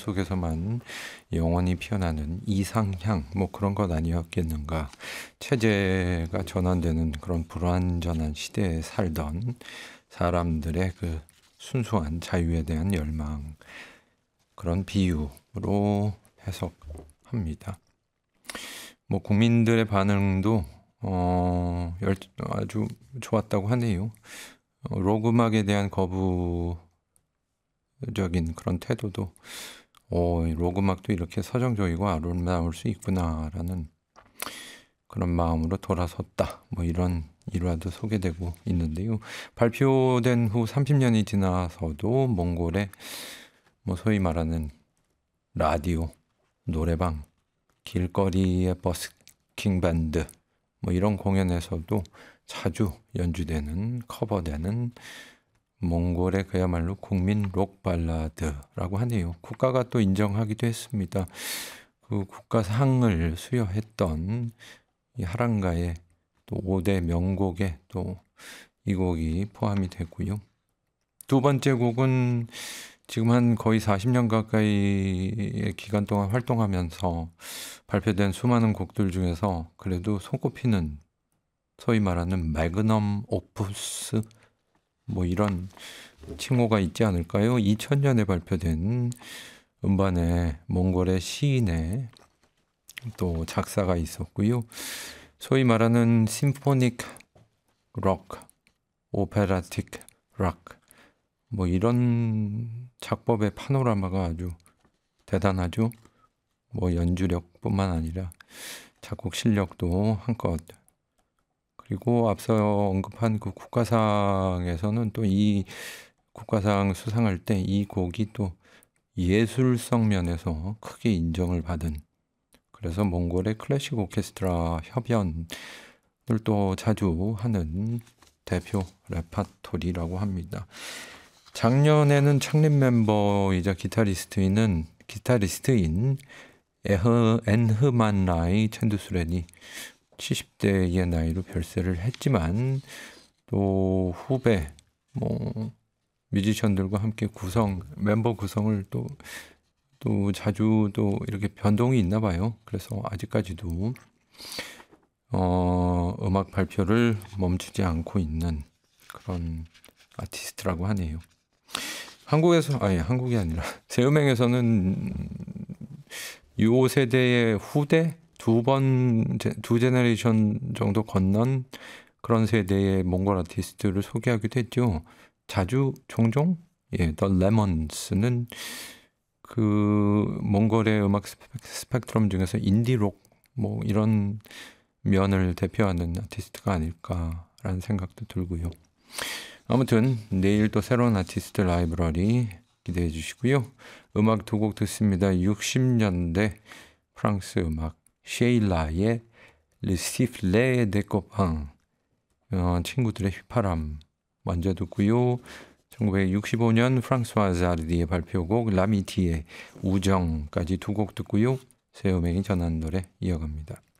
속에서만 영원히 피어나는 이상향 뭐 그런 것 아니었겠는가. 체제가 전환되는 그런 불완전한 시대에 살던 사람들의 그 순수한 자유에 대한 열망, 그런 비유로 해석합니다. 뭐 국민들의 반응도 아주 좋았다고 하네요. 록 음악에 대한 거부적인 그런 태도도 록 음악도 이렇게 서정적이고 아름다울 수 있구나라는 그런 마음으로 돌아섰다. 뭐 이런 일화도 소개되고 있는데요. 발표된 후 30년이 지나서도 몽골의 뭐 소위 말하는 라디오, 노래방, 길거리의 버스킹 밴드 뭐 이런 공연에서도 자주 연주되는 커버되는 몽골의 그야말로 국민 록 발라드라고 하네요. 국가가 또 인정하기도 했습니다. 그 국가상을 수여했던 이 하랑가의 또 5대 명곡에 또 이 곡이 포함이 되고요. 두 번째 곡은 지금 한 거의 40년 가까이의 기간 동안 활동하면서 발표된 수많은 곡들 중에서 그래도 손꼽히는 소위 말하는 매그넘 오푸스 뭐 이런 칭호가 있지 않을까요? 2000년에 발표된 음반에 몽골의 시인의 또 작사가 있었고요. 소위 말하는 심포닉 록, 오페라틱 록 뭐 이런 작법의 파노라마가 아주 대단하죠. 뭐 연주력뿐만 아니라 작곡 실력도 한껏. 그리고 앞서 언급한 그 국가상에서는 또 이 국가상 수상할 때 이 곡이 또 예술성 면에서 크게 인정을 받은, 그래서 몽골의 클래식 오케스트라 협연을 또 자주 하는 대표 레파토리라고 합니다. 작년에는 창립 멤버이자 기타리스트인 엔흐만라이 첸두스렌이 70대의 나이로 별세를 했지만 또 후배 뭐 뮤지션들과 함께 멤버 구성을 또 자주 또 이렇게 변동이 있나 봐요. 그래서 아직까지도 음악 발표를 멈추지 않고 있는 그런 아티스트라고 하네요. 한국이 아니라 세음행에서는 요 세대의 후대 두 제너레이션 정도 건넌 그런 세대의 몽골 아티스트를 소개하기도 했죠. 종종 더 레몬스는 그 몽골의 음악 스펙트럼 중에서 인디록 뭐 이런 면을 대표하는 아티스트가 아닐까라는 생각도 들고요. 아무튼 내일 또 새로운 아티스트 라이브러리 기대해 주시고요. 음악 두 곡 듣습니다. 60년대 프랑스 음악 셰일라의 Le Sifflet des Copains, 친구들의 휘파람 먼저 듣고요. 1965년 프랑스와 자르디의 발표곡 라미티의 우정까지 두 곡 듣고요. 세요맹이 전한 노래 이어갑니다.